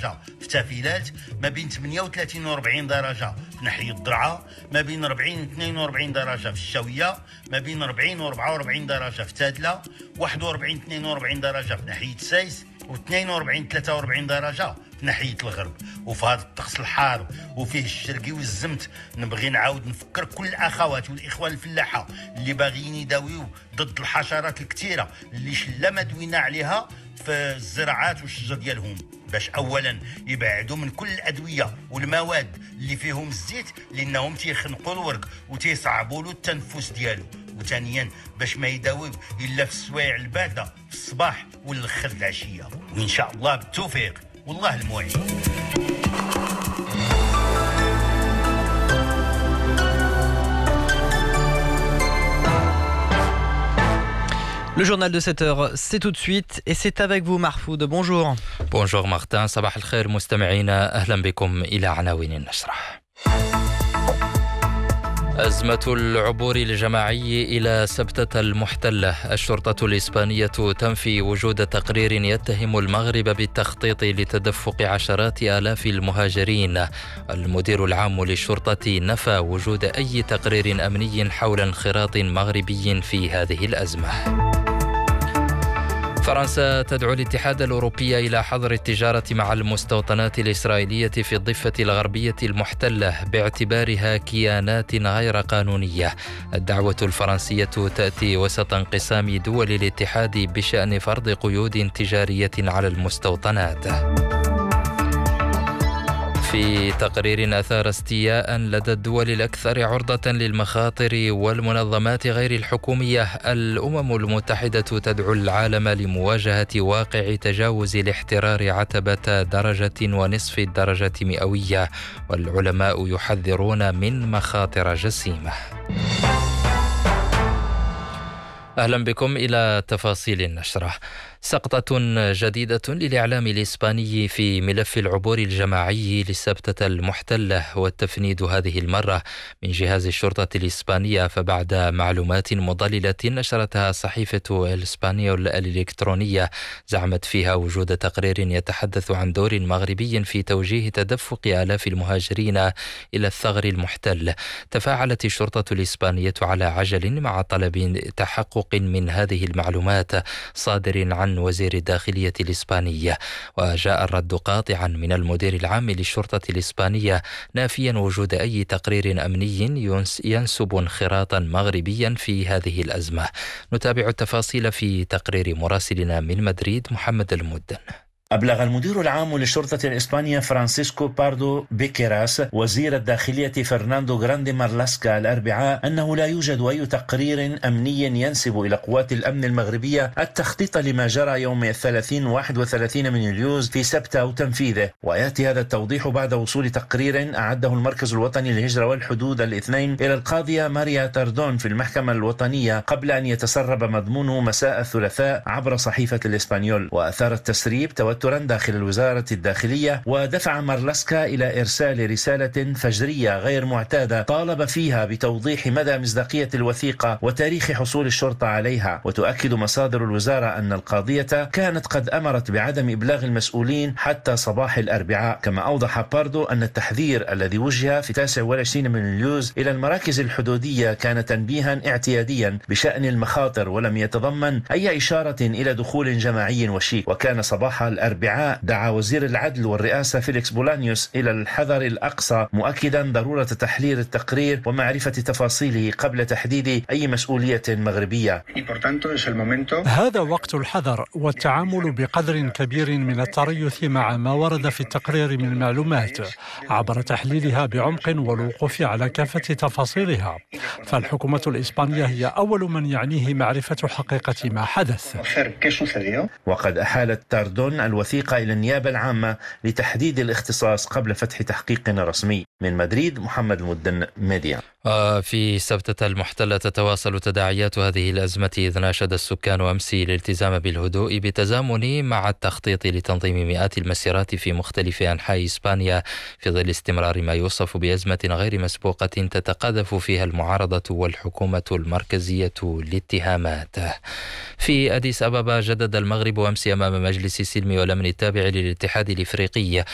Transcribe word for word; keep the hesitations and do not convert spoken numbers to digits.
درجة في تافيلات، ما بين ثمانية وثلاثين وأربعين درجة في ناحية الضرعة، ما بين أربعين واثنين وأربعين درجة في الشاوية، ما بين أربعين وأربعة وأربعين درجة في تادلة، واحد وأربعين اثنين وأربعين درجة في ناحية سايس، واثنين وأربعين ثلاثة وأربعين درجة في ناحية الغرب. وفي هذا الطقس الحار وفيه الشرقي والزمت نبغي نعاود نفكر كل الأخوات والإخوان الفلاحة اللي باغيين يداويو ضد الحشرات الكثيرة اللي شلا مدوينا عليها في الزراعات والشجر ديالهم، باش اولا يبعدوا من كل الادويه والمواد اللي فيهم الزيت لانهم تيخنقوا الورق وتيصعبوا له التنفس ديالو، وثانيا باش ما يداويو الا في السوايع البارده في الصباح والاخر العشيه. وان شاء الله بالتوفيق والله المعين. Le journal de sept heures, c'est tout de suite et c'est avec vous Mahfoud. Bonjour. Bonjour Martin, صباح الخير مستمعينا، أهلا بكم إلى عناوين النشرة. أزمة العبور الجماعي إلى سبتة المحتلة، الشرطة الإسبانية تنفي وجود تقرير يتهم المغرب بالتخطيط لتدفق عشرات آلاف المهاجرين. المدير العام للشرطة نفى وجود أي تقرير أمني حول انخراط مغربي في هذه الأزمة. فرنسا تدعو الاتحاد الأوروبي إلى حظر التجارة مع المستوطنات الإسرائيلية في الضفة الغربية المحتلة باعتبارها كيانات غير قانونية. الدعوة الفرنسية تأتي وسط انقسام دول الاتحاد بشأن فرض قيود تجارية على المستوطنات. في تقرير أثار استياء لدى الدول الأكثر عرضة للمخاطر والمنظمات غير الحكومية، الأمم المتحدة تدعو العالم لمواجهة واقع تجاوز الاحترار عتبة درجة ونصف الدرجة مئوية، والعلماء يحذرون من مخاطر جسيمة. أهلا بكم إلى تفاصيل النشرة. سقطة جديدة للإعلام الإسباني في ملف العبور الجماعي للسبتة المحتلة والتفنيد هذه المرة من جهاز الشرطة الإسبانية، فبعد معلومات مضللة نشرتها صحيفة الإسبانيول الإلكترونية زعمت فيها وجود تقرير يتحدث عن دور مغربي في توجيه تدفق آلاف المهاجرين إلى الثغر المحتل، تفاعلت الشرطة الإسبانية على عجل مع طلب تحقق من هذه المعلومات صادر عن وزير الداخلية الإسبانية، وجاء الرد قاطعا من المدير العام للشرطة الإسبانية نافيا وجود أي تقرير أمني ينسب انخراطا مغربيا في هذه الأزمة. نتابع التفاصيل في تقرير مراسلنا من مدريد محمد المدن. أبلغ المدير العام للشرطة الإسبانية فرانسيسكو باردو بيكيراس وزير الداخلية فرناندو غراندي مارلاسكا الأربعاء أنه لا يوجد أي تقرير أمني ينسب إلى قوات الأمن المغربية التخطيط لما جرى يوم الثلاثين وواحد وثلاثين من يوليوز في سبتة وتنفيذه. ويأتي هذا التوضيح بعد وصول تقرير أعده المركز الوطني للهجرة والحدود الاثنين إلى القاضية ماريا تاردون في المحكمة الوطنية قبل أن يتسرب مضمونه مساء الثلاثاء عبر صحيفة الإسبانيول. وأثار التسريب توترا داخل الوزارة الداخلية، ودفع مارلاسكا إلى إرسال رسالة فجرية غير معتادة طالب فيها بتوضيح مدى مصداقية الوثيقة وتاريخ حصول الشرطة عليها. وتؤكد مصادر الوزارة أن القاضية كانت قد أمرت بعدم إبلاغ المسؤولين حتى صباح الأربعاء. كما أوضح باردو أن التحذير الذي وجه في تاسع والعشرين من يوليوز إلى المراكز الحدودية كان تنبيها اعتياديا بشأن المخاطر ولم يتضمن أي إشارة إلى دخول جماعي وشيك. وكان صباح الأربعاء دعا وزير العدل والرئاسة فيليكس بولانيوس إلى الحذر الأقصى، مؤكدا ضرورة تحرير التقرير ومعرفة تفاصيله قبل تحديد أي مسؤولية مغربية. هذا وقت الحذر والتعامل بقدر كبير من التريث مع ما ورد في التقرير من معلومات عبر تحليلها بعمق والوقوف على كافة تفاصيلها. فالحكومة الإسبانية هي أول من يعنيه معرفة حقيقة ما حدث. وقد أحالت تاردون الوثيقة إلى النيابة العامة لتحديد الاختصاص قبل فتح تحقيق رسمي. من مدريد محمد المدن ميديا. في سبتة المحتلة تتواصل تداعيات هذه الأزمة، إذ ناشد السكان أمس الالتزام بالهدوء بتزامن مع التخطيط لتنظيم مئات المسيرات في مختلف أنحاء إسبانيا في ظل استمرار ما يوصف بأزمة غير مسبوقة تتقاذف فيها المعارضة والحكومة المركزية الاتهامات. في أديس أبابا جدد المغرب أمس أمام مجلس السلم والأمن التابع للاتحاد الإفريقي